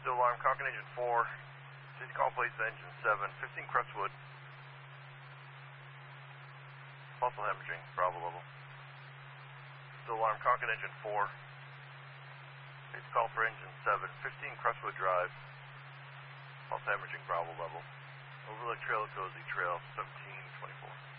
Still alarm, Concord engine 4. Safety call plates engine 7. 15 Crestwood. Pulsal hemorrhaging, Bravo level. Still alarm, Concord engine 4. Safety call for engine 7. 15 Crestwood Drive. Pulse hemorrhaging, Bravo level. Overlook Trail, Cozy Trail, 1724.